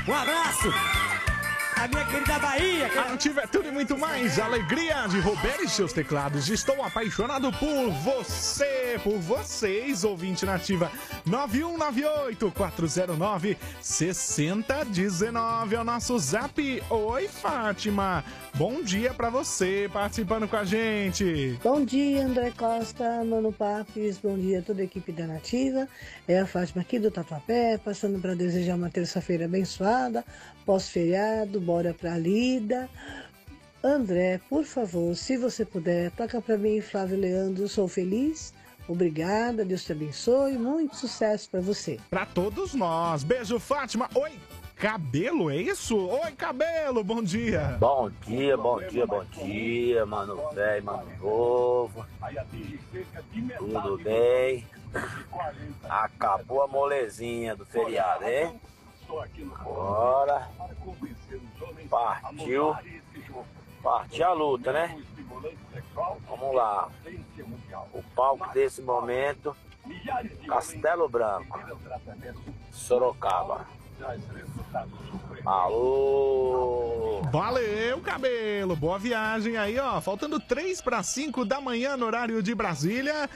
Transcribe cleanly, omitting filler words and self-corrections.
Um abraço. A minha querida Bahia. Ativa tudo e muito mais. Alegria de Roberto e seus teclados. Estou apaixonado por você, por vocês, ouvinte nativa. 9198-409-6019 é o nosso zap. Oi, Fátima. Bom dia pra você participando com a gente. Bom dia, André Costa, Mano Papis. Bom dia a toda a equipe da Nativa. É a Fátima aqui do Tatuapé, passando para desejar uma terça-feira abençoada, pós-feriado, bora pra lida. André, por favor, se você puder, toca pra mim, Flávio Leandro, Sou Feliz. Obrigada, Deus te abençoe, muito sucesso pra você. Pra todos nós. Beijo, Fátima. Oi, Cabelo, é isso? Oi, Cabelo, bom dia. Bom dia, mano velho, mano novo. Tudo bem? Acabou a molezinha do feriado, hein? Bora. Partiu a luta, né? Vamos lá. O palco desse momento, Castelo Branco, Sorocaba. Alô! Valeu, Cabelo! Boa viagem aí, ó. Faltando 3 para 5 da manhã no horário de Brasília.